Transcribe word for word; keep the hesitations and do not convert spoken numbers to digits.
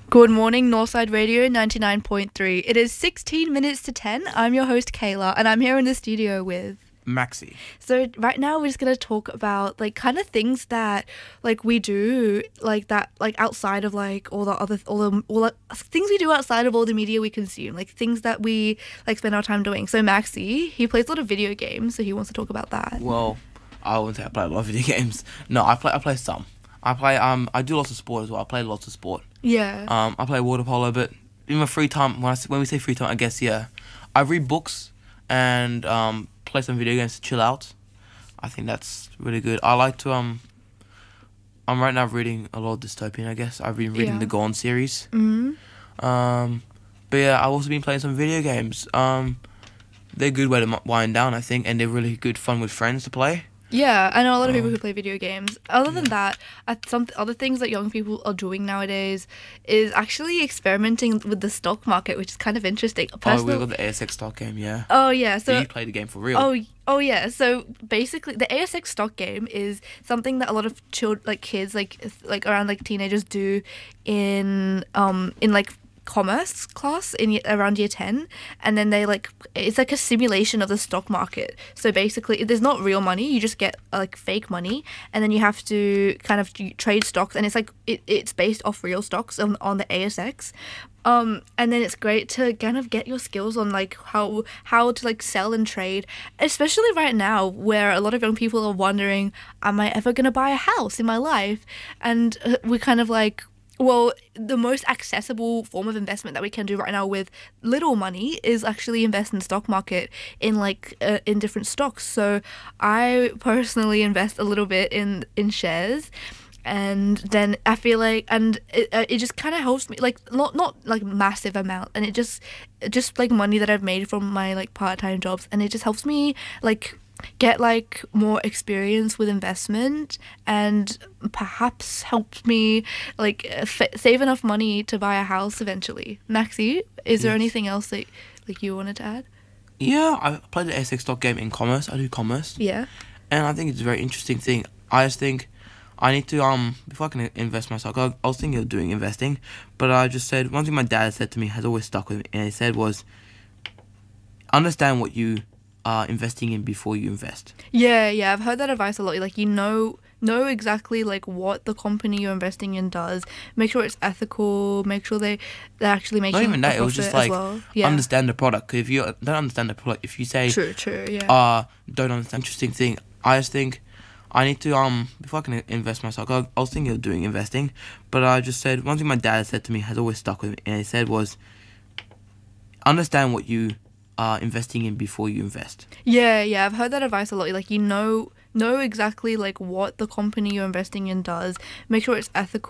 Good morning, Northside Radio ninety-nine point three. It is sixteen minutes to ten. I'm your host, Kayla, and I'm here in the studio with... Maxi. So right now we're just going to talk about like kind of things that like we do like that like outside of like all the other all the all the things we do outside of all the media we consume, like things that we like spend our time doing. So Maxi, he plays a lot of video games, so he wants to talk about that. Well, I wouldn't say I play a lot of video games. No, I play I play some. I play um I do lots of sport as well. I play lots of sport. Yeah. Um, I play water polo, but in my free time, when I s- when we say free time, I guess yeah, I read books and um play some video games to chill out. I think that's really good. I like to um. I'm right now reading a lot of dystopian. I guess I've been reading Yeah. the Gone series. Mm-hmm. Um, but yeah, I've also been playing some video games. Um, they're a good way to m- wind down, I think, and they're really good fun with friends to play. Yeah, I know a lot of people Um, who play video games. Other than that, I, some other things that young people are doing nowadays is actually experimenting with the stock market, which is kind of interesting. Oh, Personal- we've got the A S X stock game, yeah. oh yeah, So so you play the game for real. oh oh yeah, so basically the A S X stock game is something that a lot of child like kids like th- like around like teenagers do in um in like commerce class in ye- around year ten, and then they like it's like a simulation of the stock market. So basically there's not real money, you just get uh, like fake money, and then you have to kind of t- trade stocks, and it's like it, it's based off real stocks on, on the A S X. Um, and then it's great to kind of get your skills on like how how to like sell and trade, especially right now where a lot of young people are wondering, am I ever gonna buy a house in my life? And uh, we kind of like, well, the most accessible form of investment that we can do right now with little money is actually invest in the stock market in like uh, in different stocks. So I personally invest a little bit in in shares. And then I feel like, and it, uh, it just kind of helps me, like not not like massive amount, and it just just like money that I've made from my like part time jobs, and it just helps me like get like more experience with investment, and perhaps helps me like f- save enough money to buy a house eventually. Maxi, is there Yes. anything else that like you wanted to add? Yeah, I play the A S X stock game in commerce. I do commerce. Yeah. And I think it's a very interesting thing. I just think I need to, um, before I can invest myself, I, I was thinking of doing investing, but I just said, one thing my dad said to me has always stuck with me, and he said was, understand what you are investing in before you invest. Yeah, yeah, I've heard that advice a lot. Like, you know, know exactly like what the company you're investing in does. Make sure it's ethical. Make sure they they're actually making Not even that, a it was profit just as like, well. Yeah. understand the product. 'Cause if you don't understand the product, if you say, True, true, yeah. uh, don't understand, interesting thing, I just think I need to, um, before I can invest myself, I, I was thinking of doing investing, but I just said, one thing my dad said to me has always stuck with me, and he said was, understand what you are investing in before you invest. Yeah, yeah, I've heard that advice a lot. Like, you know, know exactly like what the company you're investing in does. Make sure it's ethical.